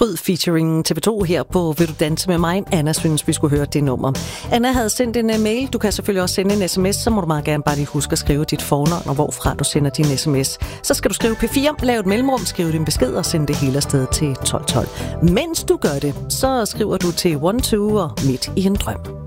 Fryd featuring TV2 her på Vil du danse med mig? Anna synes, vi skulle høre det nummer. Anna havde sendt en mail. Du kan selvfølgelig også sende en sms, så må du meget gerne bare lige huske at skrive dit fornavn og hvorfra du sender din sms. Så skal du skrive P4, lave et mellemrum, skrive din besked og sende det hele afsted til 1212. Mens du gør det, så skriver du til 12 og midt i en drøm.